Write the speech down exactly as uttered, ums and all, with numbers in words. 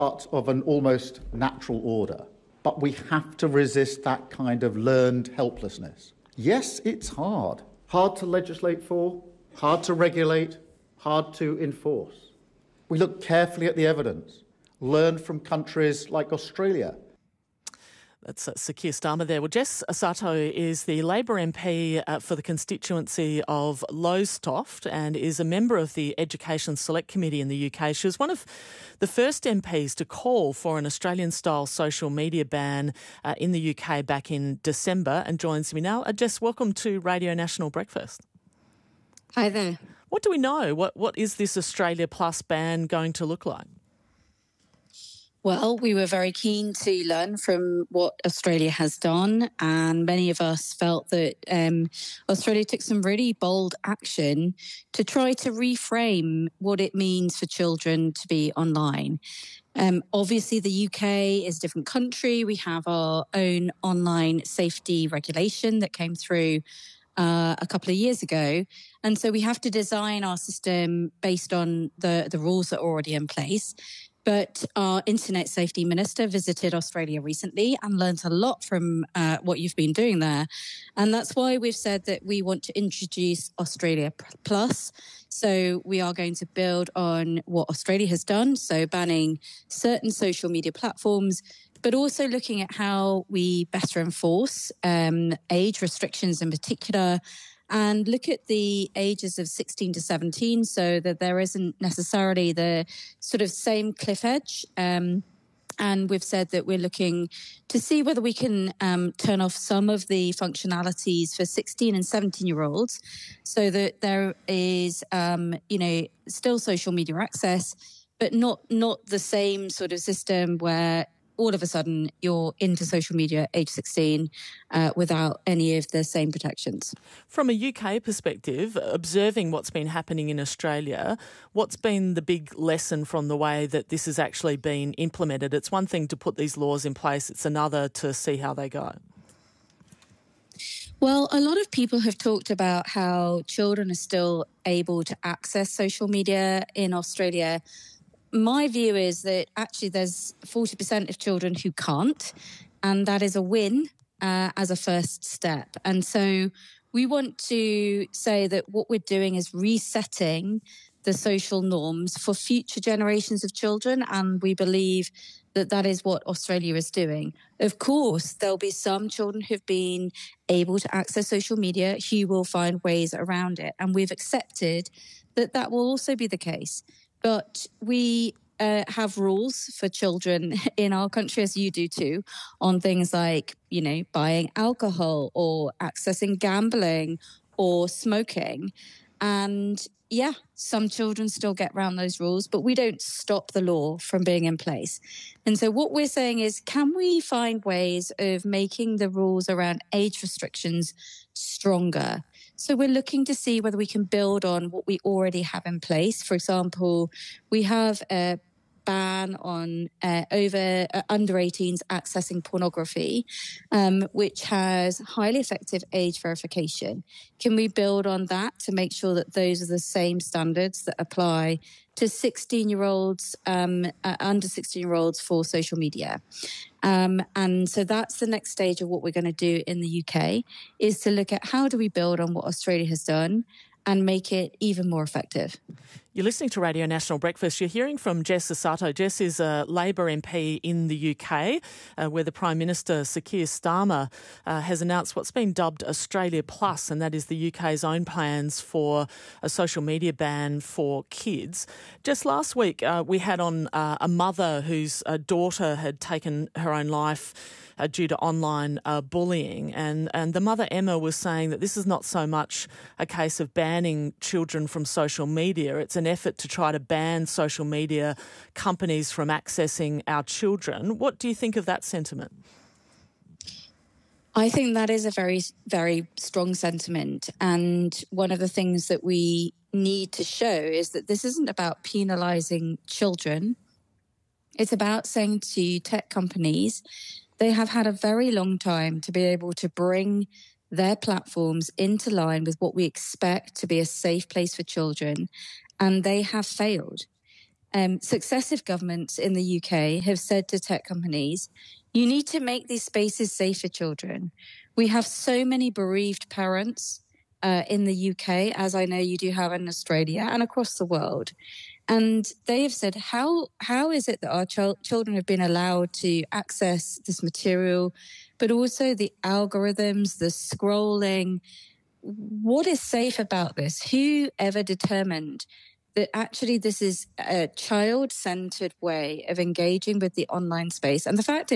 part of an almost natural order, but we have to resist that kind of learned helplessness. Yes, it's hard. Hard to legislate for, hard to regulate, hard to enforce. We look carefully at the evidence, learn from countries like Australia. That's uh, Sir Keir Starmer there. Well, Jess Sato is the Labor M P uh, for the constituency of Lowestoft and is a member of the Education Select Committee in the U K. She was one of the first M Ps to call for an Australian-style social media ban uh, in the U K back in December and joins me now. Uh, Jess, welcome to Radio National Breakfast. Hi there. What do we know? What What is this Australia Plus ban going to look like? Well, we were very keen to learn from what Australia has done, and many of us felt that um, Australia took some really bold action to try to reframe what it means for children to be online. Um, obviously, the U K is a different country. We have our own online safety regulation that came through uh, a couple of years ago. And so we have to design our system based on the, the rules that are already in place. But our Internet Safety Minister visited Australia recently and learned a lot from uh, what you've been doing there. And that's why we've said that we want to introduce Australia Plus. So we are going to build on what Australia has done, so banning certain social media platforms, but also looking at how we better enforce um, age restrictions in particular, and look at the ages of sixteen to seventeen so that there isn't necessarily the sort of same cliff edge. Um, and we've said that we're looking to see whether we can um, turn off some of the functionalities for sixteen and seventeen-year-olds so that there is, um, you know, still social media access, but not not the same sort of system where all of a sudden you're into social media at age sixteen uh, without any of the same protections. From a U K perspective, observing what's been happening in Australia, what's been the big lesson from the way that this has actually been implemented? It's one thing to put these laws in place, it's another to see how they go. Well, a lot of people have talked about how children are still able to access social media in Australia. My view is that actually there's forty percent of children who can't, and that is a win uh, as a first step. And so we want to say that what we're doing is resetting the social norms for future generations of children, and we believe that that is what Australia is doing. Of course, there'll be some children who've been able to access social media who will find ways around it, and we've accepted that that will also be the case. But we uh, have rules for children in our country, as you do too, on things like, you know, buying alcohol or accessing gambling or smoking. And yeah, some children still get around those rules, but we don't stop the law from being in place. And so what we're saying is, can we find ways of making the rules around age restrictions stronger? So we're looking to see whether we can build on what we already have in place. For example, we have a ban on uh, over uh, under eighteens accessing pornography, um, which has highly effective age verification. Can we build on that to make sure that those are the same standards that apply to sixteen-year-olds, um, uh, under sixteen-year-olds for social media? Um, and so that's the next stage of what we're going to do in the U K, is to look at how do we build on what Australia has done and make it even more effective. You're listening to Radio National Breakfast. You're hearing from Jess Sato. Jess is a Labor M P in the U K, uh, where the Prime Minister, Sir Keir Starmer, uh, has announced what's been dubbed Australia Plus, and that is the U K's own plans for a social media ban for kids. Just last week, uh, we had on uh, a mother whose uh, daughter had taken her own life Uh, due to online uh, bullying. And, and the mother, Emma, was saying that this is not so much a case of banning children from social media. It's an effort to try to ban social media companies from accessing our children. What do you think of that sentiment? I think that is a very, very strong sentiment. And one of the things that we need to show is that this isn't about penalising children. It's about saying to tech companies, they have had a very long time to be able to bring their platforms into line with what we expect to be a safe place for children, and they have failed. um, successive governments in the U K have said to tech companies, you need to make these spaces safe for children. We have so many bereaved parents uh, in the U K, as I know you do have in Australia and across the world. And they have said, how how is it that our ch- children have been allowed to access this material, but also the algorithms, the scrolling? What is safe about this? Who ever determined that actually this is a child-centered way of engaging with the online space? And the fact